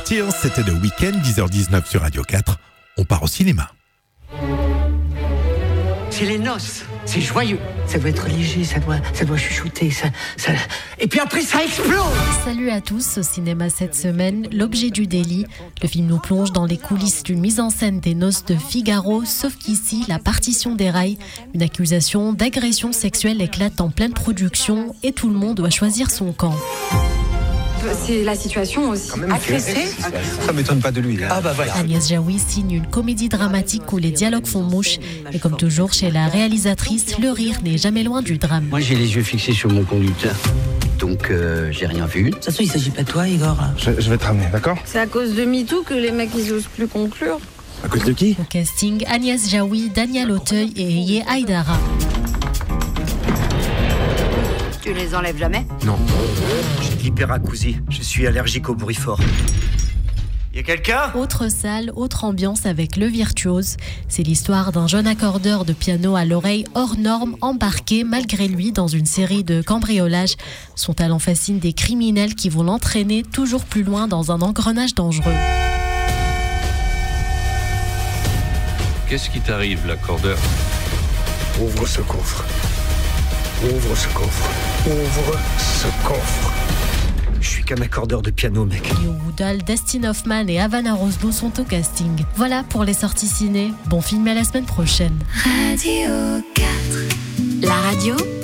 Tears, c'était The Weeknd, 10h19 sur Radio 4. On part au cinéma. C'est les noces, c'est joyeux. Ça doit être léger, ça doit chuchoter, ça... Et puis après, ça explose. Salut à tous, au cinéma cette semaine, L'Objet du délit. Le film nous plonge dans les coulisses d'une mise en scène des noces de Figaro, sauf qu'ici, la partition déraille. Une accusation d'agression sexuelle éclate en pleine production et tout le monde doit choisir son camp. C'est la situation aussi. Agressé. Ça m'étonne pas de lui. Là. Ah bah voilà. Agnès Jaoui signe une comédie dramatique où les dialogues font mouche. Et comme toujours chez la réalisatrice, le rire n'est jamais loin du drame. Moi, j'ai les yeux fixés sur mon conducteur. Donc, j'ai rien vu. De toute façon, il s'agit pas de toi, Igor. Je vais te ramener, d'accord? C'est à cause de MeToo que les mecs ils osent plus conclure. À cause de qui? Au casting, Agnès Jaoui, Daniel Auteuil et Eye Haïdara. Tu les enlèves jamais? Non. J'ai de l'hyperacousie. Je suis allergique au bruit fort. Y a quelqu'un? Autre salle, autre ambiance avec Le Virtuose. C'est l'histoire d'un jeune accordeur de piano à l'oreille hors norme, embarqué malgré lui dans une série de cambriolages. Son talent fascine des criminels qui vont l'entraîner toujours plus loin dans un engrenage dangereux. Qu'est-ce qui t'arrive, l'accordeur? Ouvre ce coffre. Ouvre ce coffre. Ouvre ce coffre. Je suis qu'un accordeur de piano, mec. Leo Woodall, Dustin Hoffman et Havana Rosdo sont au casting. Voilà pour les sorties ciné. Bon film à la semaine prochaine. Radio 4. La radio